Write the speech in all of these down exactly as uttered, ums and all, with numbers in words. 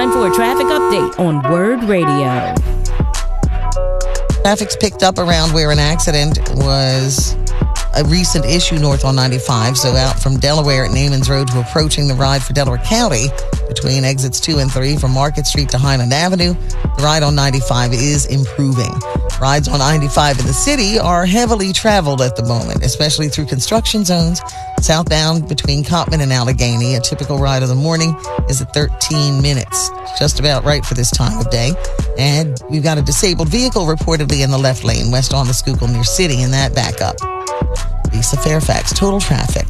time for a traffic update on Word Radio. Traffic's picked up around where an accident was a recent issue north on ninety-five. So out from Delaware at Naaman's Road to approaching the ride for Delaware County between exits two and three from Market Street to Highland Avenue. The ride on ninety-five is improving. Rides on ninety-five in the city are heavily traveled at the moment, especially through construction zones. Southbound between Cottman and Allegheny, a typical ride of the morning is at thirteen minutes. Just about right for this time of day. And we've got a disabled vehicle reportedly in the left lane west on the Schuylkill near City in that backup. Lisa Fairfax, Total Traffic.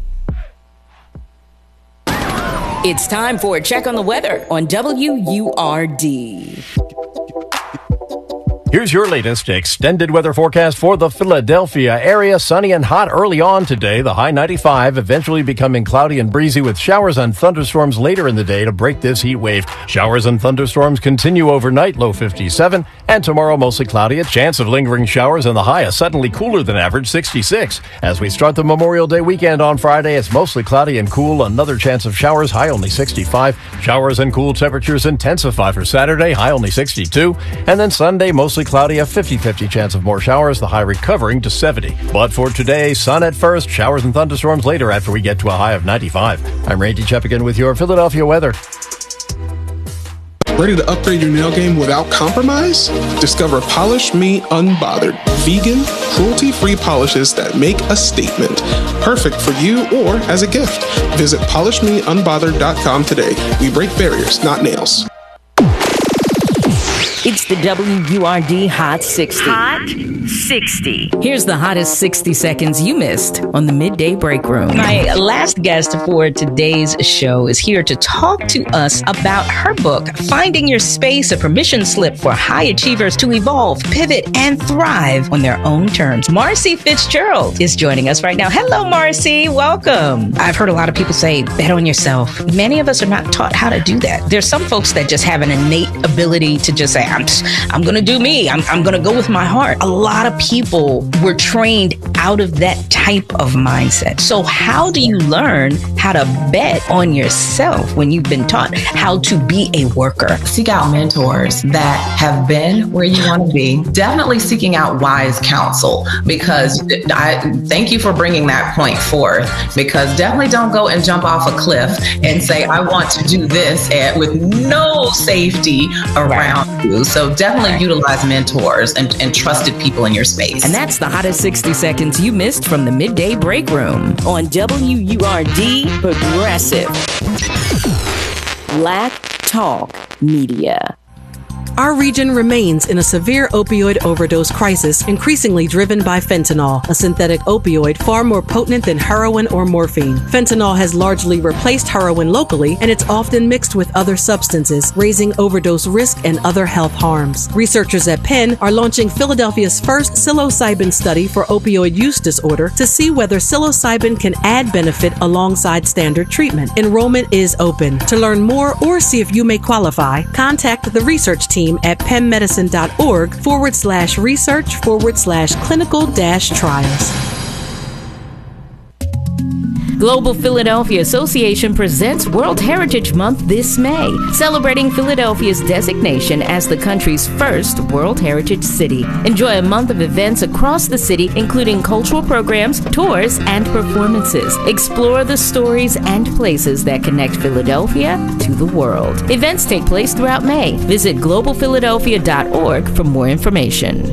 It's time for a check on the weather on W U R D. Here's your latest extended weather forecast for the Philadelphia area. Sunny and hot early on today. The high ninety-five, eventually becoming cloudy and breezy with showers and thunderstorms later in the day to break this heat wave. Showers and thunderstorms continue overnight, low fifty-seven. And tomorrow, mostly cloudy, a chance of lingering showers, and the high is suddenly cooler than average, sixty-six. As we start the Memorial Day weekend on Friday, it's mostly cloudy and cool. Another chance of showers, high only sixty-five. Showers and cool temperatures intensify for Saturday, high only sixty-two. And then Sunday, mostly cloudy, a fifty-fifty chance of more showers, the high recovering to seventy. But for today, sun at first, showers and thunderstorms later after we get to a high of ninety-five. I'm Randy Cheppigan with your Philadelphia weather. Ready to upgrade your nail game without compromise? Discover Polish Me Unbothered, vegan, cruelty-free polishes that make a statement. Perfect for you or as a gift. Visit polish me unbothered dot com today. We break barriers, not nails. It's the W U R D Hot sixty. Hot sixty. Here's the hottest sixty seconds you missed on the Midday Break Room. My last guest for today's show is here to talk to us about her book, Finding Your Space, a permission slip for high achievers to evolve, pivot, and thrive on their own terms. Marcy Fitzgerald is joining us right now. Hello, Marcy. Welcome. I've heard a lot of people say, bet on yourself. Many of us are not taught how to do that. There's some folks that just have an innate ability to just say, I'm, I'm going to do me. I'm, I'm going to go with my heart. A lot of people were trained out of that type of mindset. So how do you learn how to bet on yourself when you've been taught how to be a worker? Seek out mentors that have been where you want to be. Definitely seeking out wise counsel, because I thank you for bringing that point forth, because definitely don't go and jump off a cliff and say, I want to do this and with no safety around right. you. So definitely right. utilize mentors and, and trusted people in your space. And that's the hottest sixty seconds you missed from the Midday Break Room on W U R D Progressive. Black Talk Media. Our region remains in a severe opioid overdose crisis, increasingly driven by fentanyl, a synthetic opioid far more potent than heroin or morphine. Fentanyl has largely replaced heroin locally, and it's often mixed with other substances, raising overdose risk and other health harms. Researchers at Penn are launching Philadelphia's first psilocybin study for opioid use disorder to see whether psilocybin can add benefit alongside standard treatment. Enrollment is open. To learn more or see if you may qualify, contact the research team at pennmedicine.org forward slash research forward slash clinical dash trials. Global Philadelphia Association presents World Heritage Month this May, celebrating Philadelphia's designation as the country's first World Heritage City. Enjoy a month of events across the city, including cultural programs, tours, and performances. Explore the stories and places that connect Philadelphia to the world. Events take place throughout May. Visit global philadelphia dot org for more information.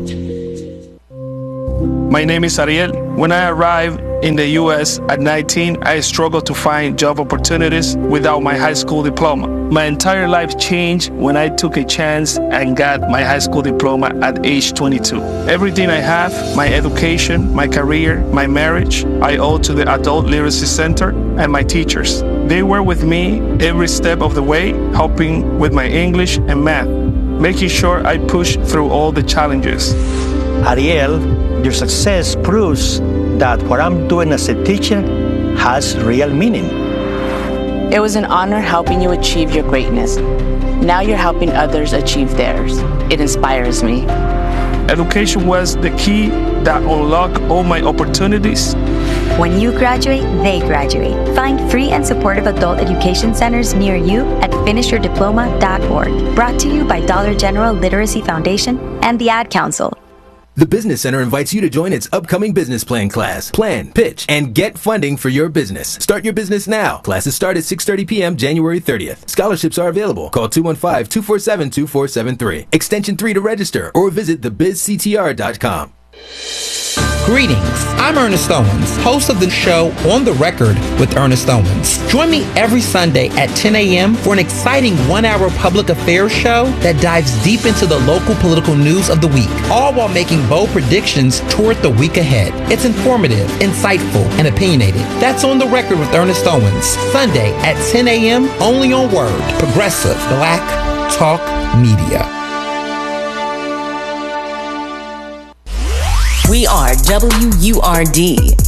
My name is Ariel. When I arrived in the U S at nineteen, I struggled to find job opportunities without my high school diploma. My entire life changed when I took a chance and got my high school diploma at age twenty-two. Everything I have, my education, my career, my marriage, I owe to the Adult Literacy Center and my teachers. They were with me every step of the way, helping with my English and math, making sure I pushed through all the challenges. Ariel, your success proves that what I'm doing as a teacher has real meaning. It was an honor helping you achieve your greatness. Now you're helping others achieve theirs. It inspires me. Education was the key that unlocked all my opportunities When you graduate, they graduate. Find free and supportive adult education centers near you at finish your diploma dot org. Brought to you by Dollar General Literacy Foundation and the Ad Council. The Business Center invites you to join its upcoming business plan class. Plan, pitch, and get funding for your business. Start your business now. Classes start at six thirty p.m. January thirtieth. Scholarships are available. Call two one five, two four seven, two four seven three. Extension three to register or visit the biz c t r dot com. Greetings, I'm Ernest Owens, host of the show On the Record with Ernest Owens. Join me every Sunday at ten a.m. for an exciting one-hour public affairs show that dives deep into the local political news of the week, all while making bold predictions toward the week ahead. It's informative, insightful, and opinionated. That's On the Record with Ernest Owens, Sunday at ten a.m. only on Word, Progressive Black Talk Media. We are W U R D,